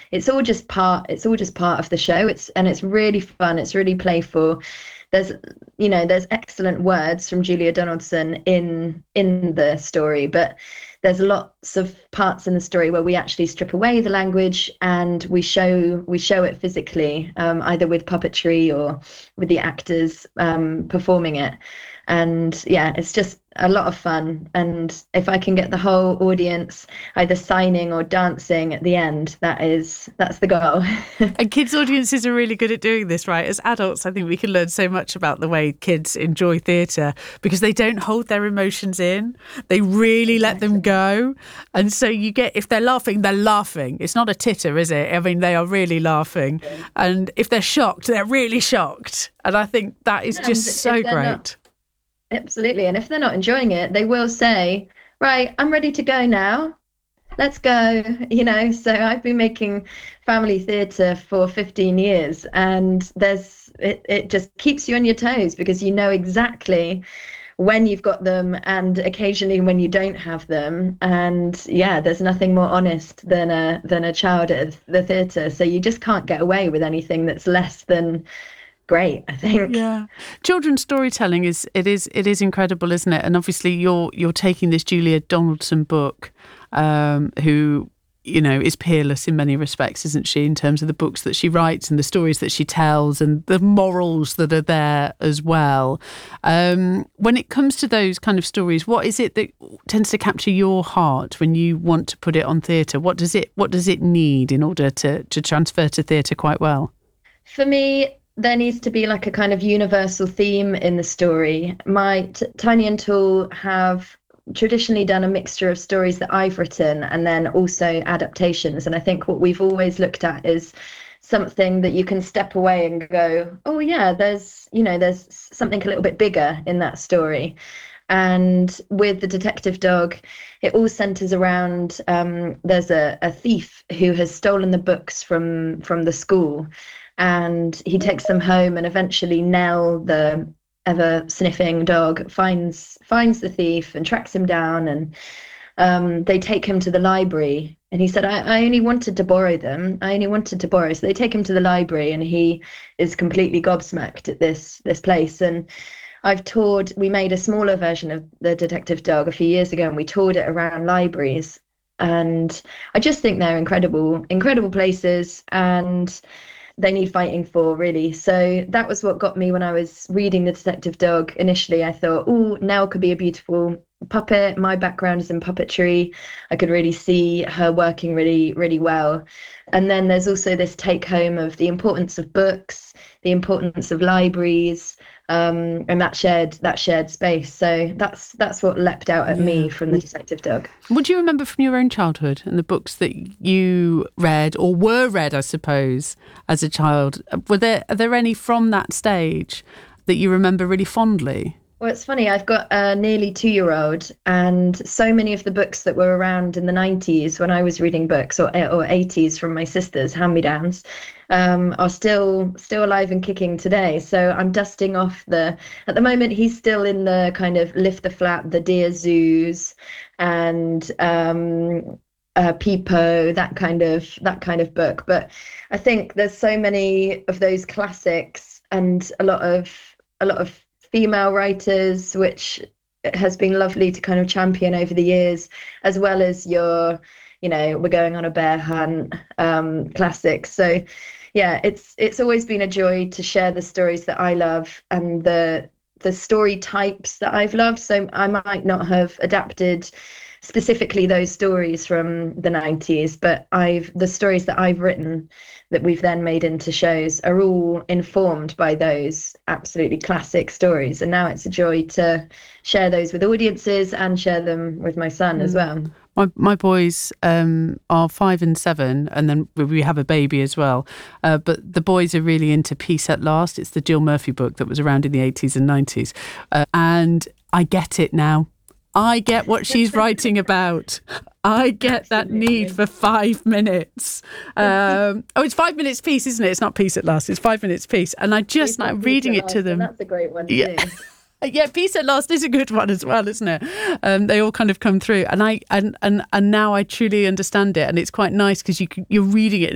it's all just part of the show. It's really fun. It's really playful. There's there's excellent words from Julia Donaldson in the story, but there's lots of parts in the story where we actually strip away the language and we show it physically, either with puppetry or with the actors performing it. And yeah, it's just a lot of fun. And if I can get the whole audience either signing or dancing at the end, that's the goal. And kids' audiences are really good at doing this, right? As adults, I think we can learn so much about the way kids enjoy theatre because they don't hold their emotions in. They really let them go. And so you get, if they're laughing, they're laughing. It's not a titter, is it? I mean, they are really laughing. Yeah. And if they're shocked, they're really shocked. And I think that is just so great. Absolutely. And if they're not enjoying it, they will say, right, I'm ready to go now. Let's go. So I've been making family theatre for 15 years and it just keeps you on your toes because you know exactly when you've got them and occasionally when you don't have them. And yeah, there's nothing more honest than a child at the theatre. So you just can't get away with anything that's less than great, I think. Yeah, children's storytelling is incredible, isn't it? And obviously you're taking this Julia Donaldson book, who is peerless in many respects, isn't she, in terms of the books that she writes and the stories that she tells and the morals that are there as well. When it comes to those kind of stories, what is it that tends to capture your heart when you want to put it on theatre? What does it need in order to transfer to theatre quite well? For me, there needs to be like a kind of universal theme in the story. Tiny and Tall have traditionally done a mixture of stories that I've written and then also adaptations. And I think what we've always looked at is something that you can step away and go, oh yeah, there's something a little bit bigger in that story. And with The Detective Dog, it all centers around there's a thief who has stolen the books from the school. And he takes them home, and eventually Nell, the ever-sniffing dog, finds the thief and tracks him down. And they take him to the library. And he said, I only wanted to borrow them. So they take him to the library, and he is completely gobsmacked at this place. And we made a smaller version of The Detective Dog a few years ago, and we toured it around libraries. And I just think they're incredible places. And they need fighting for, really. So that was what got me when I was reading The Detective Dog. Initially, I thought, oh, Nell could be a beautiful puppet. My background is in puppetry. I could really see her working really, really well. And then there's also this take home of the importance of books, the importance of libraries, and that shared space. So that's what leapt out at me from The Detective Dog. What do you remember from your own childhood and the books that you read or were read, I suppose, as a child? Are there any from that stage that you remember really fondly? Well, it's funny, I've got a nearly 2-year-old, and so many of the books that were around in the 90s when I was reading books, or 80s from my sister's hand-me-downs, are still alive and kicking today. So I'm dusting off at the moment, he's still in the kind of Lift the Flap, the Dear Zoos, and Peepo, that kind of book. But I think there's so many of those classics and a lot of female writers, which has been lovely to kind of champion over the years, as well as your, We're Going on a Bear Hunt classics. So yeah, it's always been a joy to share the stories that I love and the story types that I've loved. So I might not have adapted specifically those stories from the 90s, but the stories that I've written that we've then made into shows are all informed by those absolutely classic stories. And now it's a joy to share those with audiences and share them with my son as well. My boys are 5 and 7, and then we have a baby as well. But the boys are really into Peace at Last. It's the Jill Murphy book that was around in the 80s and 90s. And I get it now. I get what she's writing about. I get that need for 5 minutes. It's 5 minutes peace, isn't it? It's not Peace at Last. It's 5 minutes peace. And I just like reading it to them. That's a great one too. Yeah, Peace at Last is a good one as well, isn't it? They all kind of come through, and now I truly understand it, and it's quite nice because you're reading it